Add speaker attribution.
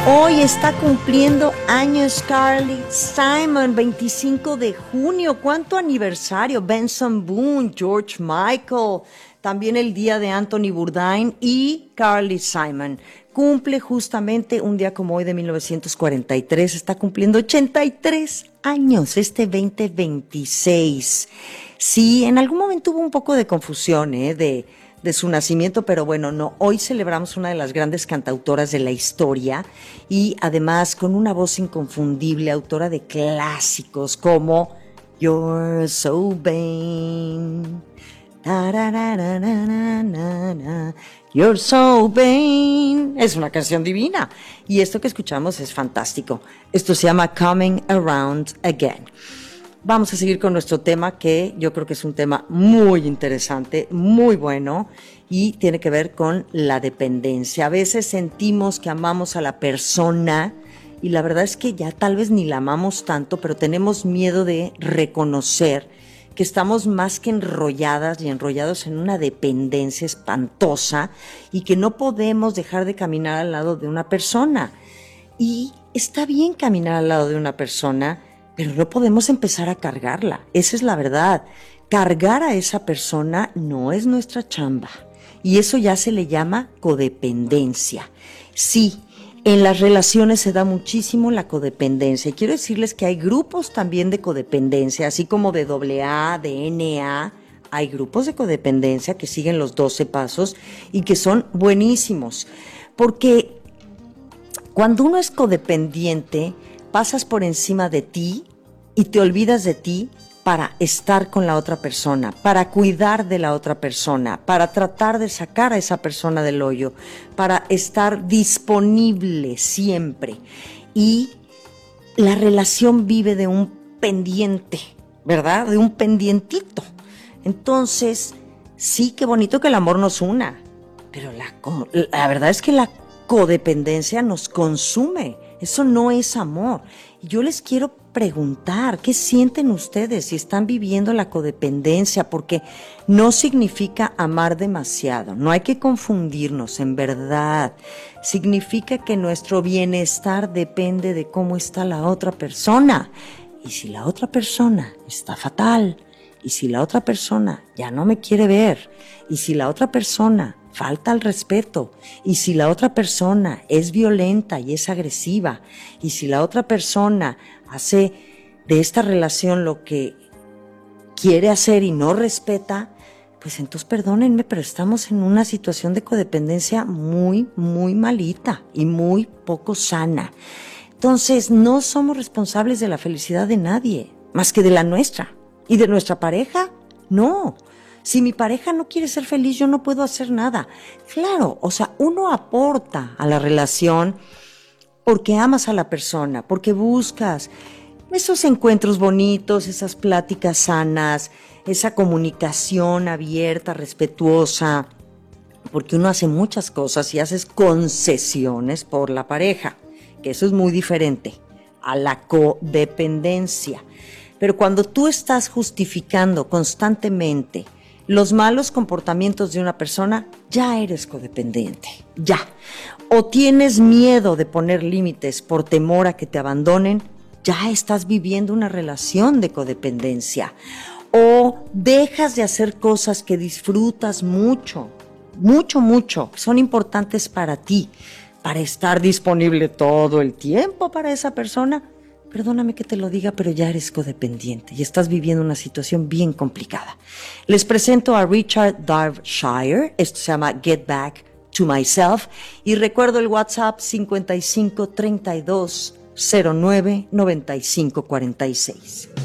Speaker 1: Hoy está cumpliendo años Carly Simon, 25 de junio. ¿Cuánto aniversario? Benson Boone, George Michael, también el día de Anthony Bourdain y Carly Simon. Cumple justamente un día como hoy de 1943, está cumpliendo 83 años este 2026. Sí, en algún momento hubo un poco de confusión, de su nacimiento, pero bueno, no, hoy celebramos una de las grandes cantautoras de la historia y además con una voz inconfundible, autora de clásicos como You're So Vain, You're So Vain, es una canción divina y esto que escuchamos es fantástico. Esto se llama Coming Around Again. Vamos a seguir con nuestro tema, que yo creo que es un tema muy interesante, muy bueno, y tiene que ver con la dependencia. A veces sentimos que amamos a la persona y la verdad es que ya tal vez ni la amamos tanto, pero tenemos miedo de reconocer que estamos más que enrolladas y enrollados en una dependencia espantosa y que no podemos dejar de caminar al lado de una persona. Y está bien caminar al lado de una persona, pero no podemos empezar a cargarla. Esa es la verdad. Cargar a esa persona no es nuestra chamba. Y eso ya se le llama codependencia. Sí, en las relaciones se da muchísimo la codependencia. Y quiero decirles que hay grupos también de codependencia, así como de AA, de NA. Hay grupos de codependencia que siguen los 12 pasos y que son buenísimos. Porque cuando uno es codependiente, pasas por encima de ti y te olvidas de ti para estar con la otra persona, para cuidar de la otra persona, para tratar de sacar a esa persona del hoyo, para estar disponible siempre. Y la relación vive de un pendiente, ¿verdad? De un pendientito. Entonces, sí, qué bonito que el amor nos una, pero la verdad es que la codependencia nos consume. Eso no es amor. Y yo les quiero preguntar, ¿qué sienten ustedes si están viviendo la codependencia? Porque no significa amar demasiado. No hay que confundirnos, en verdad. Significa que nuestro bienestar depende de cómo está la otra persona. Y si la otra persona está fatal, y si la otra persona ya no me quiere ver, y si la otra persona falta al respeto, y si la otra persona es violenta y es agresiva, y si la otra persona hace de esta relación lo que quiere hacer y no respeta, pues entonces perdónenme, pero estamos en una situación de codependencia muy, muy malita y muy poco sana. Entonces no somos responsables de la felicidad de nadie, más que de la nuestra. ¿Y de nuestra pareja? No. Si mi pareja no quiere ser feliz, yo no puedo hacer nada. Claro, o sea, uno aporta a la relación porque amas a la persona, porque buscas esos encuentros bonitos, esas pláticas sanas, esa comunicación abierta, respetuosa, porque uno hace muchas cosas y haces concesiones por la pareja, que eso es muy diferente a la codependencia. Pero cuando tú estás justificando constantemente los malos comportamientos de una persona, ya eres codependiente, ya. O tienes miedo de poner límites por temor a que te abandonen, ya estás viviendo una relación de codependencia. O dejas de hacer cosas que disfrutas mucho, mucho, que son importantes para ti, para estar disponible todo el tiempo para esa persona. Perdóname que te lo diga, pero ya eres codependiente y estás viviendo una situación bien complicada. Les presento a Richard Darbyshire. Esto se llama Get Back to Myself. Y recuerdo el WhatsApp 5532099546.